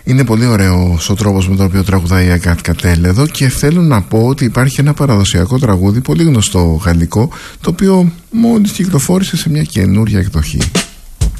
Είναι πολύ ωραίος ο τρόπος με τον οποίο τραγουδάει η Αγκάτ Κατέλ εδώ, και θέλω να πω ότι υπάρχει ένα παραδοσιακό τραγούδι πολύ γνωστό γαλλικό, το οποίο μόλις κυκλοφόρησε σε μια καινούρια εκδοχή.